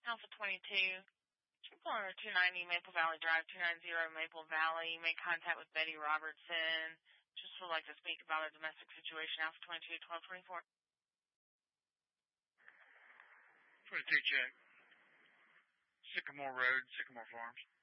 Alpha 22. Triple 290 Maple Valley Drive, 290 Maple Valley. Make contact with Betty Robertson. Just would like to speak about a domestic situation. Alpha 22, 1224. 22 check. Sycamore Road, Sycamore Farms.